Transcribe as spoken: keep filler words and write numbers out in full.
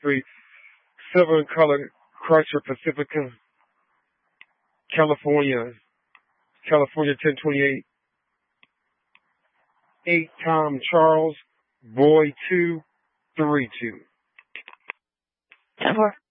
three. Silver in color, Chrysler Pacifica, California, California ten twenty-eight. eight Tom Charles, Boy two three two. ten four.